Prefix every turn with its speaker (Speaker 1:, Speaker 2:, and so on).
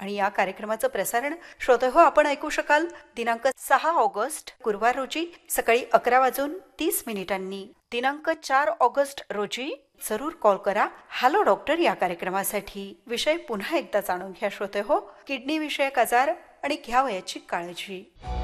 Speaker 1: आणि या कार्यक्रमाचं प्रसारण श्रोतेहो आपण ऐकू शकाल दिनांक 6 ऑगस्ट गुरुवार रोजी सकाळी 11:30 दिनांक 4 ऑगस्ट रोजी जरूर कॉल करा हॅलो डॉक्टर या कार्यक्रमासाठी. विषय पुन्हा एकदा जाणून घ्या श्रोतेहो, किडनी विषयक आजार आणि घ्यावयाची काळजी.